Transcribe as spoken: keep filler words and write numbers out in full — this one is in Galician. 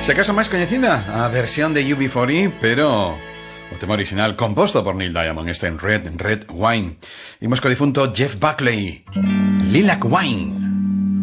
Se acaso máis coñecida a versión de U B cuarenta, pero o tema original composto por Neil Diamond, este en Red, Red Wine. Imos co difunto Jeff Buckley, Lilac Wine.